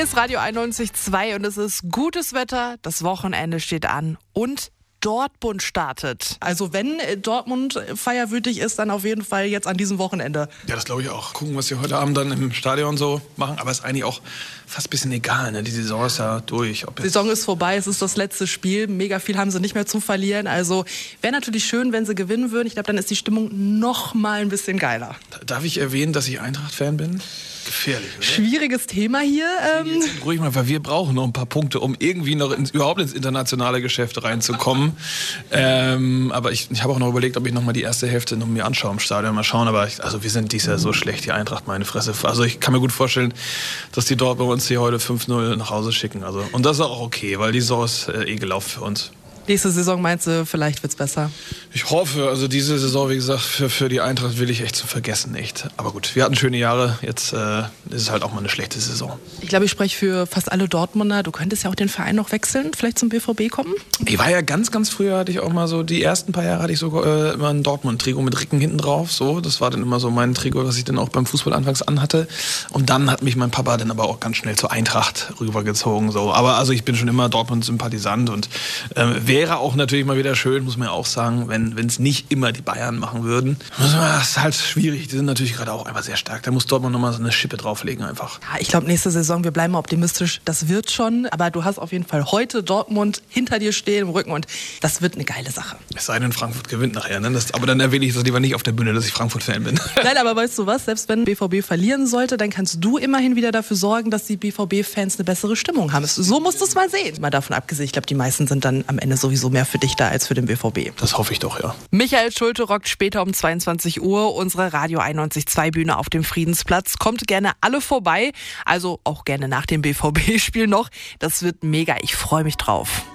Hier ist Radio 91.2 und es ist gutes Wetter, das Wochenende steht an und Dortmund startet. Also wenn Dortmund feierwütig ist, dann auf jeden Fall jetzt an diesem Wochenende. Ja, das glaube ich auch. Gucken, was sie heute Abend dann im Stadion so machen. Aber ist eigentlich auch fast ein bisschen egal, ne? Die Saison ist ja durch. Die Saison ist vorbei, es ist das letzte Spiel. Mega viel haben sie nicht mehr zu verlieren. Also wäre natürlich schön, wenn sie gewinnen würden. Ich glaube, dann ist die Stimmung noch mal ein bisschen geiler. Darf ich erwähnen, dass ich Eintracht-Fan bin? Gefährlich, oder? Schwieriges Thema hier. Ruhig mal, weil wir brauchen noch ein paar Punkte, um irgendwie noch überhaupt ins internationale Geschäft reinzukommen. Aber ich habe auch noch überlegt, ob ich noch mal die erste Hälfte noch mir anschaue im Stadion. Mal schauen, aber wir sind dieses Jahr so schlecht, die Eintracht, meine Fresse. Also ich kann mir gut vorstellen, dass die dort bei uns hier heute 5-0 nach Hause schicken. Und das ist auch okay, weil die Saison ist gelaufen für uns. Nächste Saison meinst du, vielleicht wird's besser? Ich hoffe, also diese Saison, wie gesagt, für die Eintracht will ich echt zu vergessen, echt. Aber gut, wir hatten schöne Jahre, jetzt ist es halt auch mal eine schlechte Saison. Ich glaube, ich spreche für fast alle Dortmunder. Du könntest ja auch den Verein noch wechseln, vielleicht zum BVB kommen? Ich war ja ganz früher, hatte ich auch mal so, die ersten paar Jahre hatte ich sogar immer ein Dortmund-Trikot mit Ricken hinten drauf. So, das war dann immer so mein Trikot, was ich dann auch beim Fußball anfangs anhatte. Und dann hat mich mein Papa dann aber auch ganz schnell zur Eintracht rübergezogen. So. Aber also ich bin schon immer Dortmund-Sympathisant und wäre auch natürlich mal wieder schön, muss man ja auch sagen, wenn es nicht immer die Bayern machen würden. Das ist halt schwierig, die sind natürlich gerade auch einfach sehr stark. Da muss Dortmund nochmal so eine Schippe drauflegen einfach. Ja, ich glaube, nächste Saison, wir bleiben optimistisch, das wird schon. Aber du hast auf jeden Fall heute Dortmund hinter dir stehen im Rücken und das wird eine geile Sache. Es sei denn, Frankfurt gewinnt nachher. Ne? Aber dann erwähne ich das lieber nicht auf der Bühne, dass ich Frankfurt-Fan bin. Nein, aber weißt du was, selbst wenn BVB verlieren sollte, dann kannst du immerhin wieder dafür sorgen, dass die BVB-Fans eine bessere Stimmung haben. So musst du es mal sehen. Mal davon abgesehen, ich glaube, die meisten sind dann am Ende sowieso mehr für dich da als für den BVB. Das hoffe ich doch, ja. Michael Schulte rockt später um 22 Uhr unsere Radio 91.2 Bühne auf dem Friedensplatz. Kommt gerne alle vorbei, also auch gerne nach dem BVB-Spiel noch. Das wird mega, ich freue mich drauf.